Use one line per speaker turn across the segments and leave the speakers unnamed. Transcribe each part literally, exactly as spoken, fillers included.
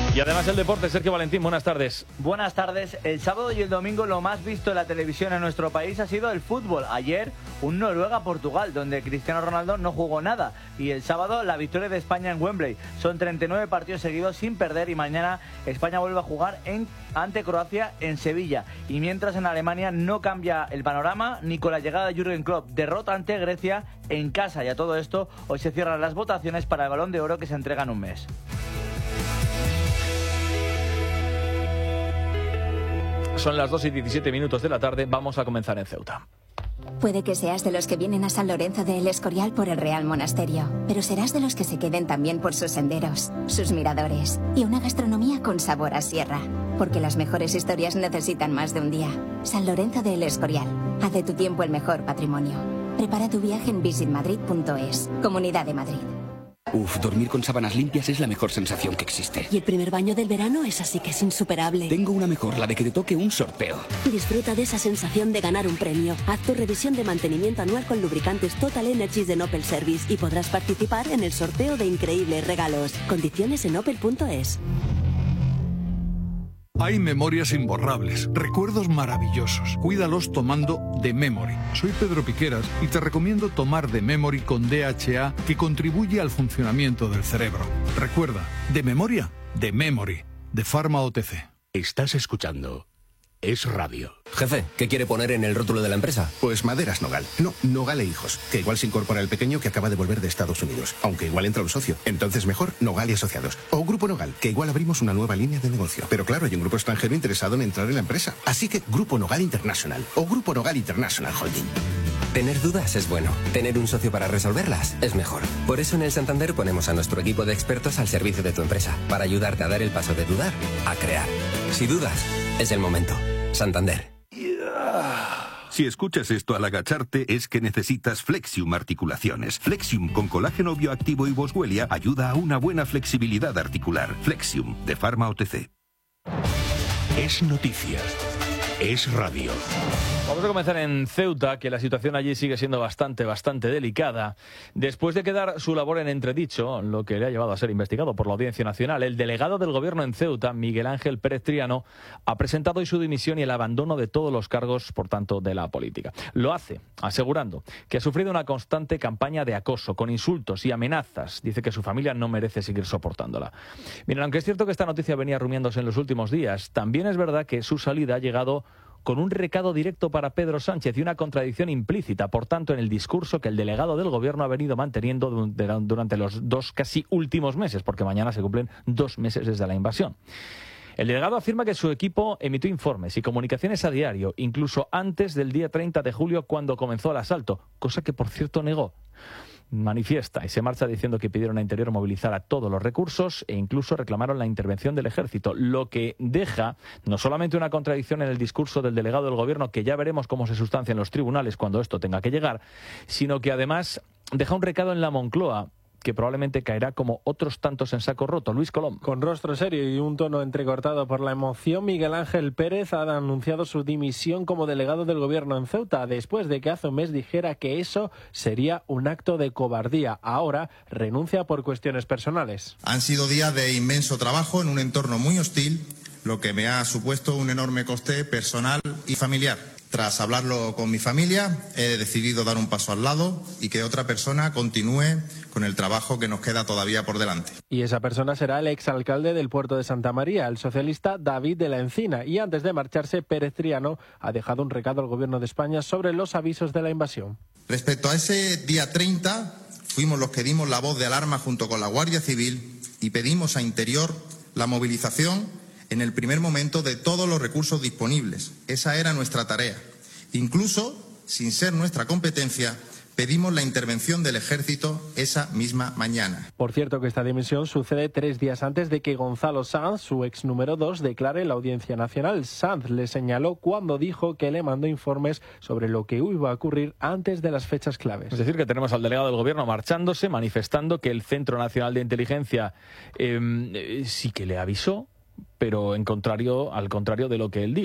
Y además el deporte, Sergio Valentín, buenas tardes.
Buenas tardes. El sábado y el domingo lo más visto en la televisión en nuestro país ha sido el fútbol. Ayer un Noruega-Portugal, donde Cristiano Ronaldo no jugó nada. Y el sábado la victoria de España en Wembley. Son treinta y nueve partidos seguidos sin perder y mañana España vuelve a jugar en, ante Croacia en Sevilla. Y mientras en Alemania no cambia el panorama ni con la llegada de Jürgen Klopp. Derrota ante Grecia en casa. Y a todo esto hoy se cierran las votaciones para el Balón de Oro que se entrega en un mes.
Son las dos y diecisiete minutos de la tarde, vamos a comenzar en Ceuta.
Puede que seas de los que vienen a San Lorenzo de El Escorial por el Real Monasterio, pero serás de los que se queden también por sus senderos, sus miradores y una gastronomía con sabor a sierra. Porque las mejores historias necesitan más de un día. San Lorenzo de El Escorial. Haz de tu tiempo el mejor patrimonio. Prepara tu viaje en visit madrid punto es. Comunidad de Madrid.
Uf, dormir con sábanas limpias es la mejor sensación que existe.
Y el primer baño del verano es así que es insuperable.
Tengo una mejor, la de que te toque un sorteo.
Disfruta de esa sensación de ganar un premio. Haz tu revisión de mantenimiento anual con lubricantes Total Energies de Opel Service y podrás participar en el sorteo de increíbles regalos. Condiciones en opel punto es.
Hay memorias imborrables, recuerdos maravillosos. Cuídalos tomando The Memory. Soy Pedro Piqueras y te recomiendo tomar The Memory con D H A, que contribuye al funcionamiento del cerebro. Recuerda, de memoria, The Memory, de Pharma O T C.
Estás escuchando Es Radio.
Jefe, ¿qué quiere poner en el rótulo de la empresa?
Pues Maderas Nogal. No, Nogal e Hijos. Que igual se incorpora el pequeño que acaba de volver de Estados Unidos. Aunque igual entra un socio. Entonces mejor Nogal y Asociados. O Grupo Nogal, que igual abrimos una nueva línea de negocio. Pero claro, hay un grupo extranjero interesado en entrar en la empresa. Así que Grupo Nogal International. O Grupo Nogal International Holding.
Tener dudas es bueno. Tener un socio para resolverlas es mejor. Por eso en el Santander ponemos a nuestro equipo de expertos al servicio de tu empresa. Para ayudarte a dar el paso de dudar a crear. Si dudas, es el momento. Santander.
Si escuchas esto al agacharte es que necesitas Flexium Articulaciones. Flexium con colágeno bioactivo y boswellia ayuda a una buena flexibilidad articular. Flexium de Pharma O T C.
Es noticia. Es radio.
Vamos a comenzar en Ceuta, que la situación allí sigue siendo bastante, bastante delicada. Después de quedar su labor en entredicho, lo que le ha llevado a ser investigado por la Audiencia Nacional, el delegado del Gobierno en Ceuta, Miguel Ángel Pérez Triano, ha presentado hoy su dimisión y el abandono de todos los cargos, por tanto, de la política. Lo hace asegurando que ha sufrido una constante campaña de acoso, con insultos y amenazas. Dice que su familia no merece seguir soportándola. Miren, aunque es cierto que esta noticia venía rumiándose en los últimos días, también es verdad que su salida ha llegado con un recado directo para Pedro Sánchez y una contradicción implícita, por tanto, en el discurso que el delegado del Gobierno ha venido manteniendo durante los dos casi últimos meses, porque mañana se cumplen dos meses desde la invasión. El delegado afirma que su equipo emitió informes y comunicaciones a diario, incluso antes del día treinta de julio, cuando comenzó el asalto, cosa que, por cierto, negó. Manifiesta y se marcha diciendo que pidieron a Interior movilizar a todos los recursos e incluso reclamaron la intervención del Ejército, lo que deja no solamente una contradicción en el discurso del delegado del Gobierno, que ya veremos cómo se sustancia en los tribunales cuando esto tenga que llegar, sino que además deja un recado en la Moncloa que probablemente caerá como otros tantos en saco roto. Luis Colom.
Con rostro serio y un tono entrecortado por la emoción, Miguel Ángel Pérez ha anunciado su dimisión como delegado del Gobierno en Ceuta, después de que hace un mes dijera que eso sería un acto de cobardía. Ahora renuncia por cuestiones personales.
Han sido días de inmenso trabajo en un entorno muy hostil, lo que me ha supuesto un enorme coste personal y familiar. Tras hablarlo con mi familia, he decidido dar un paso al lado y que otra persona continúe con el trabajo que nos queda todavía por delante.
Y esa persona será el exalcalde del puerto de Santa María, el socialista David de la Encina. Y antes de marcharse, Pérez Triano ha dejado un recado al Gobierno de España sobre los avisos de la invasión.
Respecto a ese día treinta, fuimos los que dimos la voz de alarma junto con la Guardia Civil y pedimos a Interior la movilización en el primer momento de todos los recursos disponibles. Esa era nuestra tarea. Incluso, sin ser nuestra competencia, pedimos la intervención del Ejército esa misma mañana.
Por cierto que esta dimisión sucede tres días antes de que Gonzalo Sanz, su ex número dos, declare en la Audiencia Nacional. Sanz le señaló cuando dijo que le mandó informes sobre lo que iba a ocurrir antes de las fechas claves.
Es decir, que tenemos al delegado del Gobierno marchándose, manifestando que el Centro Nacional de Inteligencia eh, sí que le avisó, pero en contrario, al contrario de lo que él dijo.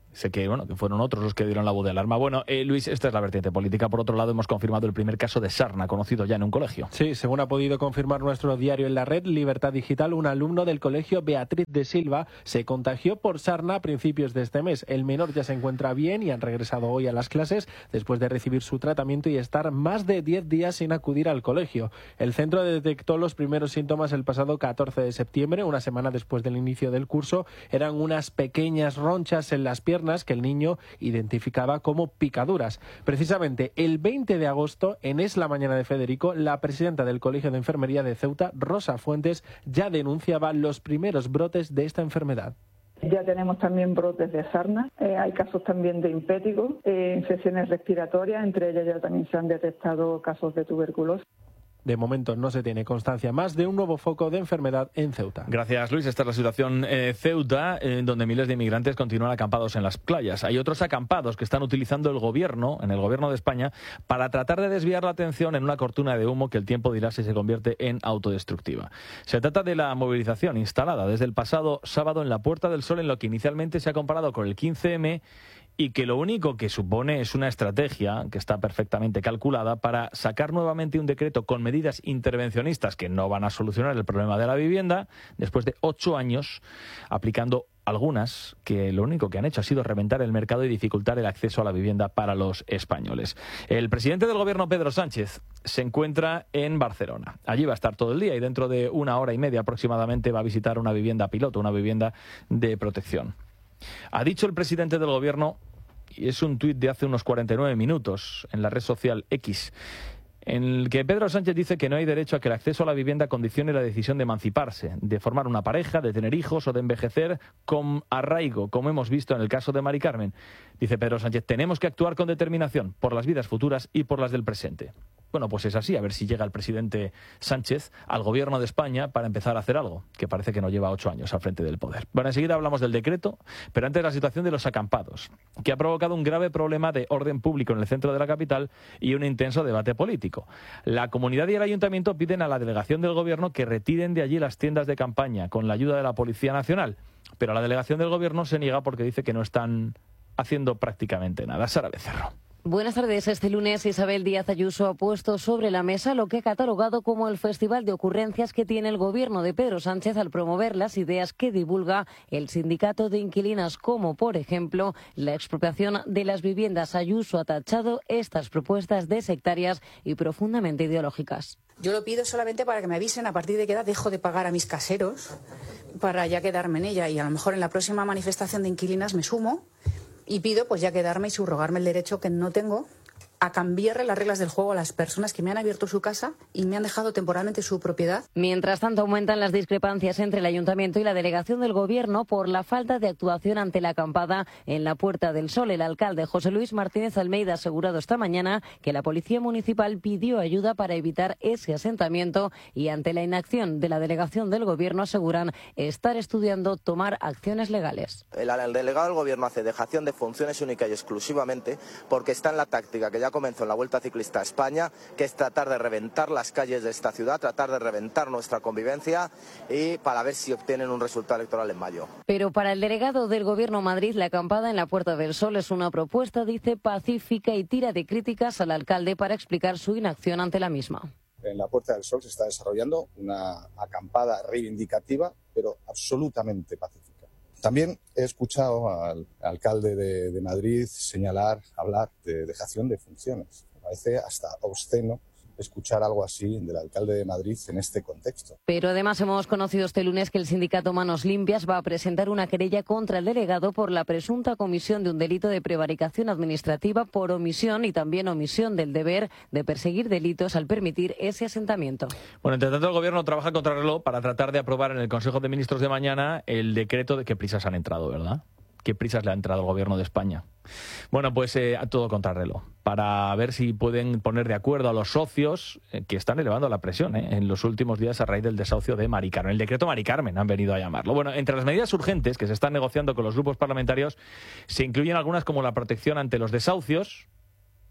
Sé que, bueno, que fueron otros los que dieron la voz de alarma. Bueno, eh, Luis, esta es la vertiente política. Por otro lado, hemos confirmado el primer caso de sarna conocido ya en un colegio.
Sí, según ha podido confirmar nuestro diario en la red Libertad Digital, un alumno del colegio Beatriz de Silva se contagió por sarna a principios de este mes. El menor ya se encuentra bien y han regresado hoy a las clases después de recibir su tratamiento y estar más de diez días sin acudir al colegio. El centro detectó los primeros síntomas el pasado catorce de septiembre, una semana después del inicio del curso. Eran unas pequeñas ronchas en las piernas que el niño identificaba como picaduras. Precisamente el veinte de agosto, en Es la Mañana de Federico, la presidenta del Colegio de Enfermería de Ceuta, Rosa Fuentes, ya denunciaba los primeros brotes de esta enfermedad.
Ya tenemos también brotes de sarna, eh, hay casos también de impétigo, eh, infecciones respiratorias, entre ellas ya también se han detectado casos de tuberculosis.
De momento no se tiene constancia más de un nuevo foco de enfermedad en Ceuta.
Gracias, Luis. Esta es la situación en eh, Ceuta, en donde miles de inmigrantes continúan acampados en las playas. Hay otros acampados que están utilizando el gobierno, en el gobierno de España, para tratar de desviar la atención en una cortina de humo que el tiempo dirá si se convierte en autodestructiva. Se trata de la movilización instalada desde el pasado sábado en la Puerta del Sol, en lo que inicialmente se ha comparado con el quince eme, y que lo único que supone es una estrategia que está perfectamente calculada para sacar nuevamente un decreto con medidas intervencionistas que no van a solucionar el problema de la vivienda, después de ocho años aplicando algunas que lo único que han hecho ha sido reventar el mercado y dificultar el acceso a la vivienda para los españoles. El presidente del gobierno, Pedro Sánchez, se encuentra en Barcelona. Allí va a estar todo el día y dentro de una hora y media aproximadamente va a visitar una vivienda piloto, una vivienda de protección. Ha dicho el presidente del gobierno, y es un tuit de hace unos cuarenta y nueve minutos en la red social X, en el que Pedro Sánchez dice que no hay derecho a que el acceso a la vivienda condicione la decisión de emanciparse, de formar una pareja, de tener hijos o de envejecer con arraigo, como hemos visto en el caso de Mari Carmen. Dice Pedro Sánchez, tenemos que actuar con determinación por las vidas futuras y por las del presente. Bueno, pues es así, a ver si llega el presidente Sánchez al gobierno de España para empezar a hacer algo, que parece que no lleva ocho años al frente del poder. Bueno, enseguida hablamos del decreto, pero antes la situación de los acampados, que ha provocado un grave problema de orden público en el centro de la capital y un intenso debate político. La comunidad y el ayuntamiento piden a la delegación del gobierno que retiren de allí las tiendas de campaña con la ayuda de la Policía Nacional, pero la delegación del gobierno se niega porque dice que no están haciendo prácticamente nada. Sara Becerro.
Buenas tardes. Este lunes Isabel Díaz Ayuso ha puesto sobre la mesa lo que ha catalogado como el festival de ocurrencias que tiene el gobierno de Pedro Sánchez al promover las ideas que divulga el sindicato de inquilinas, como por ejemplo la expropiación de las viviendas. Ayuso ha tachado estas propuestas de sectarias y profundamente ideológicas.
Yo lo pido solamente para que me avisen a partir de qué edad dejo de pagar a mis caseros para ya quedarme en ella, y a lo mejor en la próxima manifestación de inquilinas me sumo y pido pues ya quedarme y subrogarme el derecho que no tengo a cambiarle las reglas del juego a las personas que me han abierto su casa y me han dejado temporalmente su propiedad.
Mientras tanto, aumentan las discrepancias entre el Ayuntamiento y la delegación del Gobierno por la falta de actuación ante la acampada en la Puerta del Sol. El alcalde José Luis Martínez Almeida ha asegurado esta mañana que la Policía Municipal pidió ayuda para evitar ese asentamiento y ante la inacción de la delegación del Gobierno aseguran estar estudiando tomar acciones legales.
El, el delegado del Gobierno hace dejación de funciones única y exclusivamente porque está en la táctica que ya comenzó en la Vuelta Ciclista a España, que es tratar de reventar las calles de esta ciudad, tratar de reventar nuestra convivencia y para ver si obtienen un resultado electoral en mayo.
Pero para el delegado del Gobierno Madrid, la acampada en la Puerta del Sol es una propuesta, dice, pacífica y tira de críticas al alcalde para explicar su inacción ante la misma.
En la Puerta del Sol se está desarrollando una acampada reivindicativa, pero absolutamente pacífica. También he escuchado al alcalde de, de Madrid señalar, hablar de dejación de funciones. Me parece hasta obsceno escuchar algo así del alcalde de Madrid en este contexto.
Pero además hemos conocido este lunes que el sindicato Manos Limpias va a presentar una querella contra el delegado por la presunta comisión de un delito de prevaricación administrativa por omisión y también omisión del deber de perseguir delitos al permitir ese asentamiento.
Bueno, entre tanto el Gobierno trabaja contra reloj para tratar de aprobar en el Consejo de Ministros de mañana el decreto de que prisas han entrado, ¿verdad? ¿Qué prisas le ha entrado al Gobierno de España? Bueno, pues eh, a todo contrarreloj, para ver si pueden poner de acuerdo a los socios eh, que están elevando la presión eh, en los últimos días a raíz del desahucio de Mari Carmen. El decreto Mari Carmen han venido a llamarlo. Bueno, entre las medidas urgentes que se están negociando con los grupos parlamentarios se incluyen algunas como la protección ante los desahucios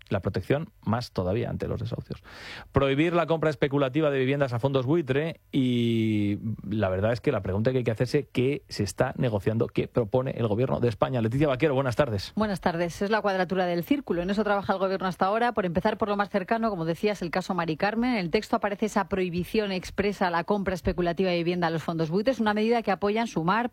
La protección más todavía ante los desahucios. Prohibir la compra especulativa de viviendas a fondos buitre y la verdad es que la pregunta que hay que hacerse es qué se está negociando, qué propone el Gobierno de España. Leticia Vaquero, buenas tardes.
Buenas tardes. Es la cuadratura del círculo. En eso trabaja el Gobierno hasta ahora. Por empezar por lo más cercano, como decías, el caso Mari Carmen. En el texto aparece esa prohibición expresa a la compra especulativa de vivienda a los fondos buitres, una medida que apoyan Sumar,